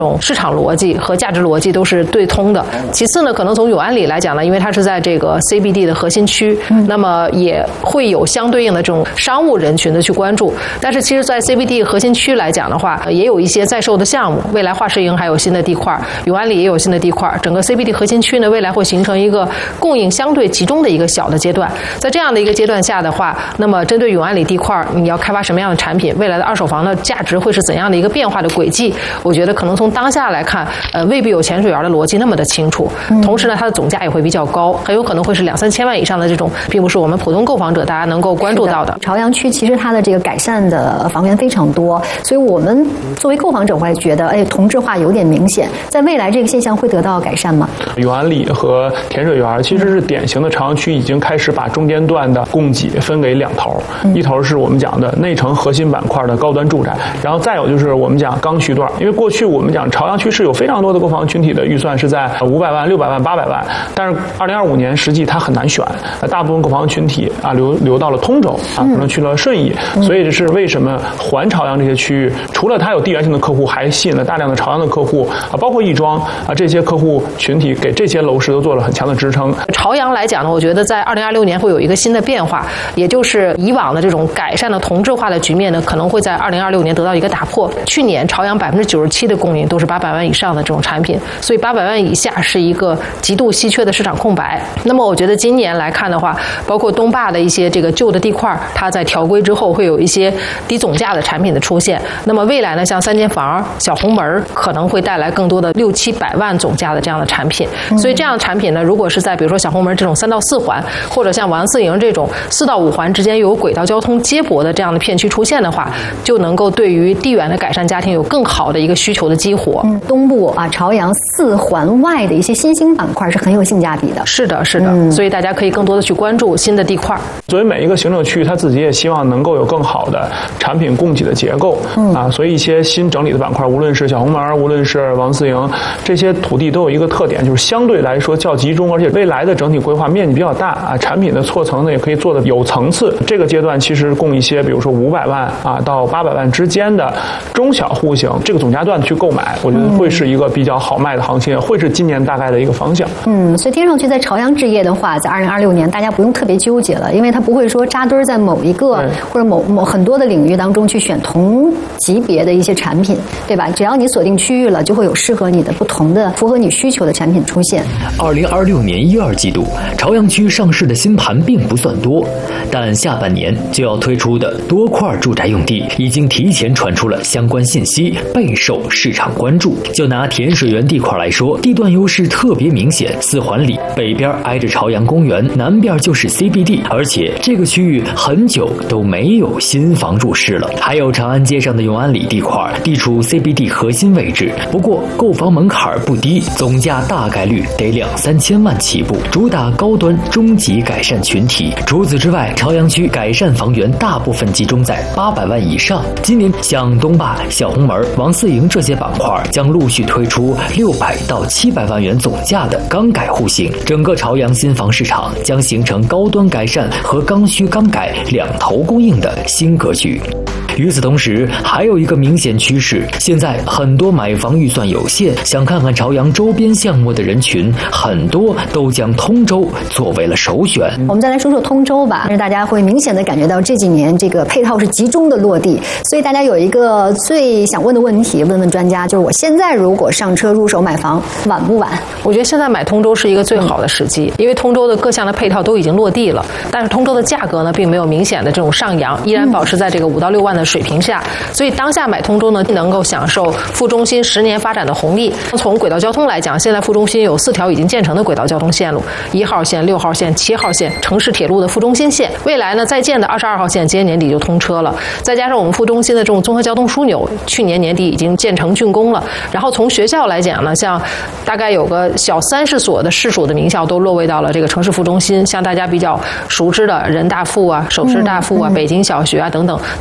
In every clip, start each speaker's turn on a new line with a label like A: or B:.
A: 市场逻辑和价值逻辑都是对通的。其次呢，可能从永安里来讲呢，因为它是在这个 CBD 的核心区，那么也会有相对应的这种商务人群的去关注。但是其实，在 CBD 核心区来讲的话，也有一些在售的项目。未来画室营还有新的地块，永安里也有新的地块。整个 CBD 核心区呢，未来会形成一个供应相对集中的一个小的阶段。在这样的一个阶段下的话，那么针对永安里地块，你要开发什么样的产品？未来的二手房的价值会是怎样的一个变化的轨迹？我觉得可能从当下来看，未必有潜水员的逻辑那么的清楚。同时呢，它的总价也会比较高，很有可能会是2-3千万以上的这种，并不是我们普通购房者大家能够关注到的。
B: 朝阳区其实它的这个改善的房源非常多，所以我们作为购房者会觉得，同质化有点明显。在未来这个现象会得到改善吗？
C: 永安里和甜水园其实是典型的朝阳区已经开始把中间段的供给分给2头，一头是我们讲的内城核心板块的高端住宅，然后再有就是我们讲刚需段。因为过去我们讲朝阳区是有非常多的购房群体的预算是在500万、600万、800万，但是2025年实际它很难选，大部分购房群体流到了通州可能去了顺义，所以这是为什么环朝阳这些区域，除了它有地缘性的客户，还吸引了大量的朝阳的客户包括亦庄这些客户群体给这些楼市都做了很强的支撑。
A: 朝阳来讲呢，我觉得在2026年会有一个新的变化，也就是以往的这种改善的同质化的局面呢，可能会在2026年得到一个打破。去年朝阳97%的供应都是800万以上的这种产品，所以800万以下是一个极度稀缺的市场空白。那么我觉得今年来看的话，包括东坝的一些这个旧的地块，它在调规之后会有一些低总价的产品的出现。那么未来呢，像3间房、小红门可能会带来更多的600-700万总价的这样的产品。所以这样的产品呢，如果是在比如说小红门这种3到4环，或者像王四营这种4到5环之间有轨道交通接驳的这样的片区出现的话，就能够对于地缘的改善家庭有更好的一个需求的激活。
B: 东部朝阳4环外的一些新兴板块是很有性价比的。
A: 是的，是的，所以大家可以更多的去关注新的地块。
C: 作为每一个行政区域，它自己也希望能够有更好的产品供给的结构所以一些新整理的板块，无论是小红门，无论是王四营，这些土地都有一个特点，就是相对来说较集中，而且未来的整体规划面积比较大产品的错层呢也可以做的有层次。这个阶段其实供一些比如说500万到800万之间的中小户型这个总价段去购买，我觉得会是一个比较好卖的行情，会是今年大概的一个方向。
B: 所以听上去在朝阳置业的话，在2026年大家不用特别纠结了，因为它不会说扎堆在某一个或者某很多的领域当中去选同级别的一些产品，对吧？只要你锁定区域了，就会有适合你的不同的符合你需求的产品出现。
D: 2026年1、2季度，朝阳区上市的新盘并不算多，但下半年就要推出的多块住宅用地已经提前传出了相关信息，备受市场关注。就拿甜水园地块来说，地段优势特别明显，4环里北边挨着朝阳公园，南边就是 CBD， 而且这个区域很久都没有新房入市了。还有长安街上的永安里地块，地处 CBD 核心位置，不过购房门槛不低，总价大概率得2-3千万起步，主打高端中级改善群体。除此之外，朝阳区改善房源大部分集中在800万以上。今年像东坝、小红门、王四营这些板块将陆续推出600到700万元总价的刚改户型，整个朝阳新房市场将形成高端改善和刚需刚改2头供应的新格局。与此同时，还有一个明显趋势，现在很多买房预算有限，想看看朝阳周边项目的人群，很多都将通州作为了首选。
B: 我们再来说说通州吧，大家会明显的感觉到这几年这个配套是集中的落地，所以大家有一个最想问的问题，问问专家，就是我现在如果上车入手买房，晚不晚？
A: 我觉得现在买通州是一个最好的时机，因为通州的各项的配套都已经落地了，但是通州的价格呢，并没有明显的这种上扬，依然保持在这个5到6万的水平下，所以当下买通州呢，能够享受副中心10年发展的红利。从轨道交通来讲，现在副中心有4条已经建成的轨道交通线路，1号线、6号线、7号线，城市铁路的副中心线。未来呢，在建的22号线今年年底就通车了，再加上我们副中心的这种综合交通枢纽，去年年底已经建成竣工了。然后从学校来讲呢，像大概有个小30所的市属的名校都落位到了这个城市副中心，像大家比较熟知的人大附啊、首师大附啊、北京小学啊等等，都是在通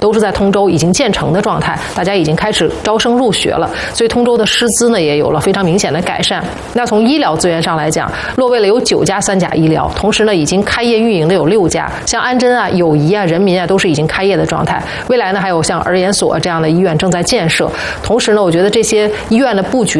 A: 通州已经建成的状态，大家已经开始招生入学了，所以通州的师资呢也有了非常明显的改善。那从医疗资源上来讲，落位了有9家3甲医疗，同时呢已经开业运营的有6家，像安贞啊、友谊啊、人民啊都是已经开业的状态。未来呢还有像儿研所这样的医院正在建设。同时呢，我觉得这些医院的布局